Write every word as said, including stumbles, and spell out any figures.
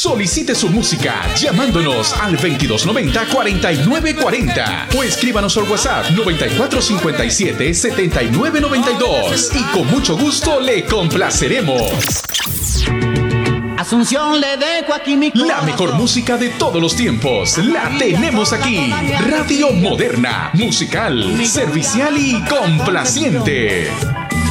Solicite su música llamándonos al veintidós noventa, cuarenta y nueve cuarenta o escríbanos al WhatsApp noventa y cuatro cincuenta y siete, setenta y nueve noventa y dos y con mucho gusto le complaceremos. Asunción le dejo aquí mi corazón. La mejor música de todos los tiempos la tenemos aquí. Radio Moderna, musical, servicial y complaciente.